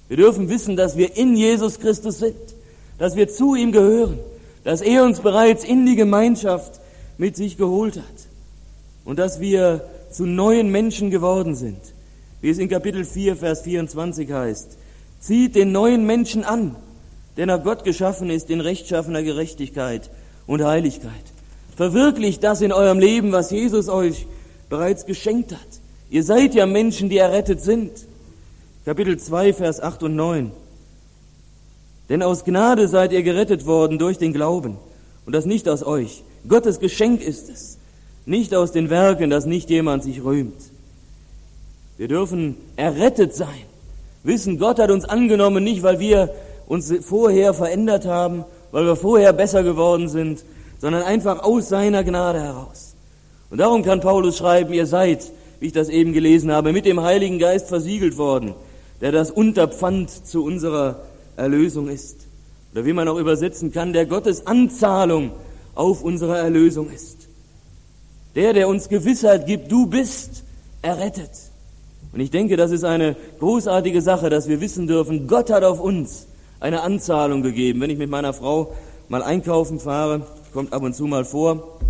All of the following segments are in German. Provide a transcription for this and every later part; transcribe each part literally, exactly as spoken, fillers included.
Wir dürfen wissen, dass wir in Jesus Christus sind, dass wir zu ihm gehören, dass er uns bereits in die Gemeinschaft mit sich geholt hat und dass wir zu neuen Menschen geworden sind, wie es in Kapitel vier, Vers vierundzwanzig heißt. Zieht den neuen Menschen an, der nach Gott geschaffen ist in rechtschaffener Gerechtigkeit und Heiligkeit. Verwirklicht das in eurem Leben, was Jesus euch bereits geschenkt hat. Ihr seid ja Menschen, die errettet sind. Kapitel zwei, Vers acht und neun. Denn aus Gnade seid ihr gerettet worden durch den Glauben, und das nicht aus euch. Gottes Geschenk ist es, nicht aus den Werken, dass nicht jemand sich rühmt. Wir dürfen errettet sein, wissen, Gott hat uns angenommen, nicht weil wir uns vorher verändert haben, weil wir vorher besser geworden sind, sondern einfach aus seiner Gnade heraus. Und darum kann Paulus schreiben, ihr seid, wie ich das eben gelesen habe, mit dem Heiligen Geist versiegelt worden, der das Unterpfand zu unserer Erlösung ist. Oder wie man auch übersetzen kann, der Gottes Anzahlung auf unsere Erlösung ist. Der, der uns Gewissheit gibt, du bist errettet. Und ich denke, das ist eine großartige Sache, dass wir wissen dürfen, Gott hat auf uns eine Anzahlung gegeben. Wenn ich mit meiner Frau mal einkaufen fahre, kommt ab und zu mal vor,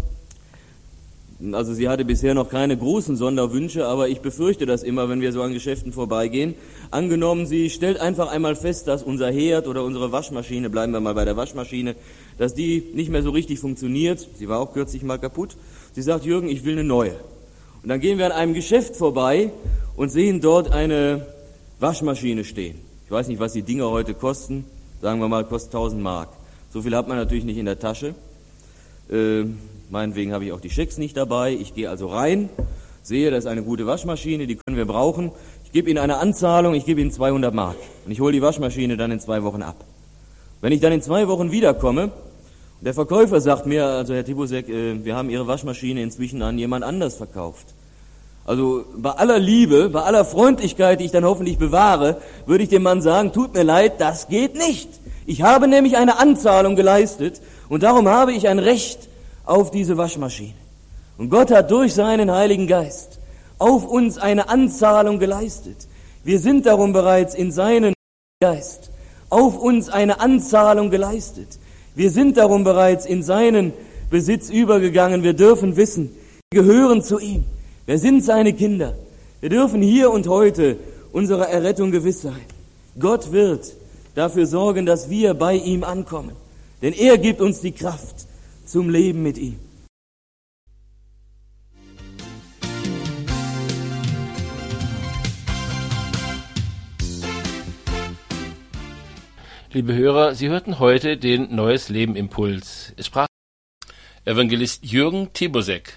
also sie hatte bisher noch keine großen Sonderwünsche, aber ich befürchte das immer, wenn wir so an Geschäften vorbeigehen. Angenommen, sie stellt einfach einmal fest, dass unser Herd oder unsere Waschmaschine, bleiben wir mal bei der Waschmaschine, dass die nicht mehr so richtig funktioniert. Sie war auch kürzlich mal kaputt. Sie sagt, Jürgen, ich will eine neue. Und dann gehen wir an einem Geschäft vorbei und sehen dort eine Waschmaschine stehen. Ich weiß nicht, was die Dinger heute kosten. Sagen wir mal, kostet tausend Mark. So viel hat man natürlich nicht in der Tasche. Äh, Meinetwegen habe ich auch die Schecks nicht dabei. Ich gehe also rein, sehe, das ist eine gute Waschmaschine, die können wir brauchen. Ich gebe Ihnen eine Anzahlung, ich gebe Ihnen zweihundert Mark. Und ich hole die Waschmaschine dann in zwei Wochen ab. Wenn ich dann in zwei Wochen wiederkomme, und der Verkäufer sagt mir, also Herr Tibusek, äh, wir haben Ihre Waschmaschine inzwischen an jemand anders verkauft. Also bei aller Liebe, bei aller Freundlichkeit, die ich dann hoffentlich bewahre, würde ich dem Mann sagen, tut mir leid, das geht nicht. Ich habe nämlich eine Anzahlung geleistet und darum habe ich ein Recht auf diese Waschmaschine. Und Gott hat durch seinen Heiligen Geist auf uns eine Anzahlung geleistet. Wir sind darum bereits in seinen Geist auf uns eine Anzahlung geleistet. Wir sind darum bereits in seinen Besitz übergegangen. Wir dürfen wissen, wir gehören zu ihm. Wir sind seine Kinder. Wir dürfen hier und heute unserer Errettung gewiss sein. Gott wird dafür sorgen, dass wir bei ihm ankommen. Denn er gibt uns die Kraft zum Leben mit ihm. Liebe Hörer, Sie hörten heute den Neues Leben Impuls. Es sprach Evangelist Jürgen Tibusek.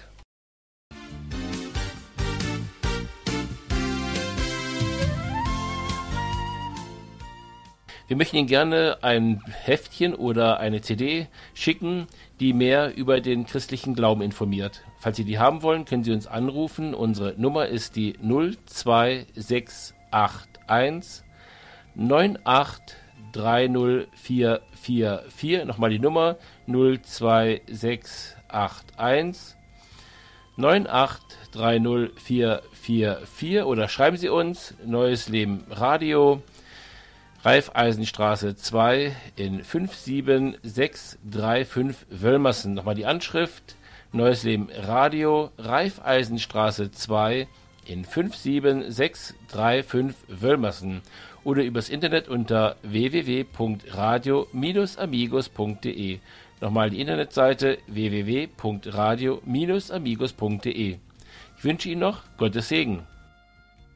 Wir möchten Ihnen gerne ein Heftchen oder eine C D schicken, die mehr über den christlichen Glauben informiert. Falls Sie die haben wollen, können Sie uns anrufen. Unsere Nummer ist die null zwei sechs acht eins neun acht drei null vier vier vier. Nochmal die Nummer null zwei sechs acht eins neun acht drei null vier vier vier oder schreiben Sie uns Neues Leben Radio, Raiffeisenstraße zwei in fünf sieben sechs drei fünf Wölmersen. Nochmal die Anschrift, Neues Leben Radio, Raiffeisenstraße zwei in fünf sieben sechs drei fünf Wölmersen oder übers Internet unter w w w punkt radio Bindestrich amigos punkt d e. Nochmal die Internetseite w w w punkt radio Bindestrich amigos punkt d e. Ich wünsche Ihnen noch Gottes Segen.